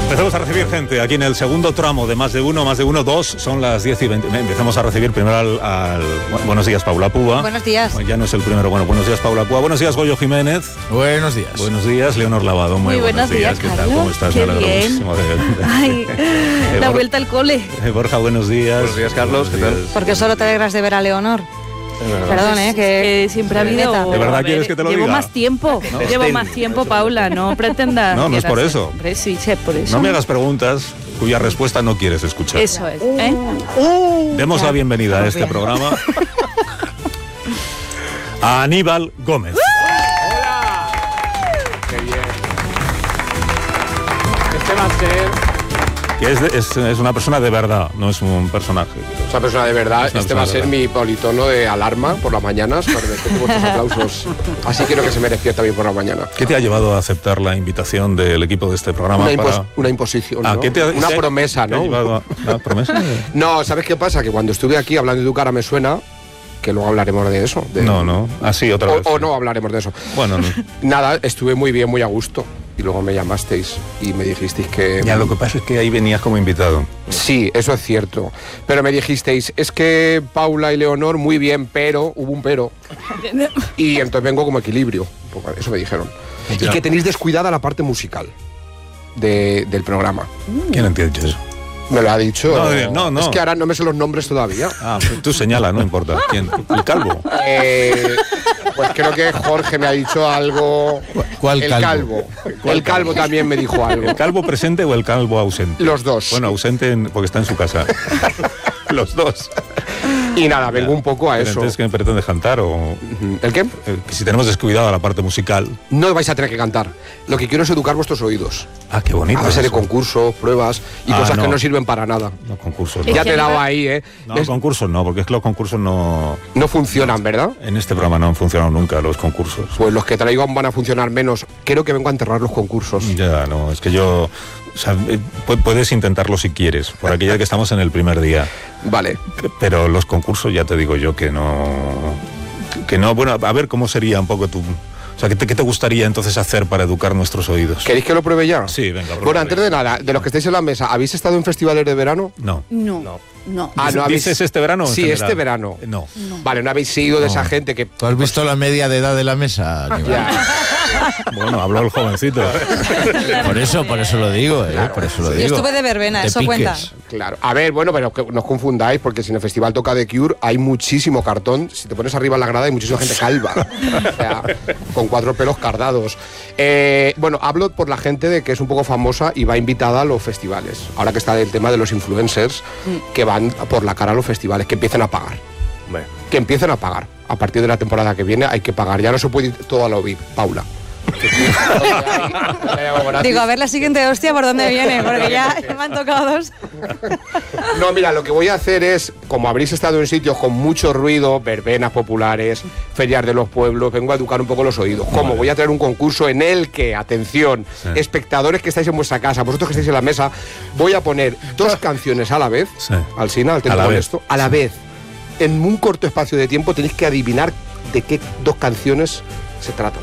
Empezamos a recibir gente aquí en el segundo tramo de más de uno, dos, son las 10:20. Empezamos a recibir primero buenos días, Paula Púa. Buenos días. Ya no es el primero, buenos días, Paula Púa. Buenos días, Goyo Jiménez. Buenos días. Buenos días, Leonor Lavado. Muy buenos días, ¿qué tal? ¿Cómo estás? Qué Me alegro muchísimo de Ay, la vuelta al cole. Borja, buenos días. Buenos días, Carlos, ¿qué tal? Porque solo te alegras de ver a Leonor. Perdón, que siempre ha habido... ¿De verdad quieres que te lo diga? Llevo más tiempo, Paula, no pretendas... No es por eso. Hombre, sí, sé por eso. No me hagas preguntas cuya respuesta no quieres escuchar. Eso es, Demos la bienvenida a este programa a Aníbal Gómez. ¡Hola! ¡Qué bien! Este va a ser... Que es una persona de verdad, no es un personaje. Es una persona de verdad. Este va a ser mi politono de alarma por las mañanas, para que vuestros aplausos. Así quiero que se me despierta bien por la mañana. ¿Qué te ha llevado a aceptar la invitación del equipo de este programa? Una imposición, ¿no? Una promesa, ¿no? ¿Una promesa? No, ¿sabes qué pasa? Que cuando estuve aquí hablando de tu cara me suena... que luego hablaremos de eso. No. Así otra vez. O no hablaremos de eso. Bueno, no. Nada, estuve muy bien, muy a gusto. Y luego me llamasteis y me dijisteis que... Ya, lo que pasa es que ahí venías como invitado. Sí, eso es cierto. Pero me dijisteis, es que Paula y Leonor muy bien, pero... Hubo un pero. Y entonces vengo como equilibrio. Eso me dijeron. Ya. Y que tenéis descuidada la parte musical del programa. ¿Quién entiende eso? Me lo ha dicho. No. Es que ahora no me sé los nombres todavía. Tú señala, no importa. ¿Quién? ¿El calvo? Pues creo que Jorge me ha dicho algo. ¿Cuál calvo? El calvo también me dijo algo. ¿El calvo presente o el calvo ausente? Los dos. Bueno, ausente porque está en su casa. Los dos. Y nada, vengo un poco a eso. Entonces, ¿qué me pretendes cantar? ¿El qué? Que si tenemos descuidada la parte musical... No vais a tener que cantar. Lo que quiero es educar vuestros oídos. Qué bonito. A base de concursos, pruebas y cosas que no sirven para nada. No, concursos no. Ya te he dado ahí, ¿eh? No, concursos no, porque es que los concursos no... No funcionan, ¿verdad? En este programa no han funcionado nunca los concursos. Pues los que traigo van a funcionar menos. Creo que vengo a enterrar los concursos. Ya, no, es que yo... O sea, puedes intentarlo si quieres, por aquella que estamos en el primer día. Vale. Pero los concursos ya te digo yo que no... Bueno, a ver cómo sería un poco tu... O sea, ¿qué te gustaría entonces hacer para educar nuestros oídos? ¿Queréis que lo pruebe ya? Sí, venga. Bueno, antes de nada, de los que estáis en la mesa, ¿habéis estado en festivales de verano? No. No. ¿No habéis... ¿Dices este verano? Sí, este verano. No. Vale, ¿no habéis sido de esa gente que... ¿Tú has visto la media de edad de la mesa? Bueno, habló el jovencito. Por eso lo digo, Claro, por eso lo digo. Yo estuve de verbena, eso cuenta. Claro. A ver, bueno, pero que no os confundáis, porque si en el festival toca The Cure hay muchísimo cartón. Si te pones arriba en la grada hay muchísima gente calva. O sea, con 4 pelos cardados. Bueno, hablo por la gente de que es un poco famosa y va invitada a los festivales. Ahora que está el tema de los influencers que van por la cara a los festivales, que empiecen a pagar. Que empiecen a pagar. A partir de la temporada que viene hay que pagar. Ya no se puede ir todo a lo VIP, Paula. Digo, a ver la siguiente hostia por dónde viene, porque ya me han tocado 2. No, mira, lo que voy a hacer es, como habréis estado en sitios con mucho ruido, verbenas populares, ferias de los pueblos, vengo a educar un poco los oídos. Como voy a traer un concurso en el que, atención, espectadores que estáis en vuestra casa, vosotros que estáis en la mesa, voy a poner 2 canciones a la vez, Alsina, al tener esto, a la vez. En un corto espacio de tiempo tenéis que adivinar de qué 2 canciones se trata.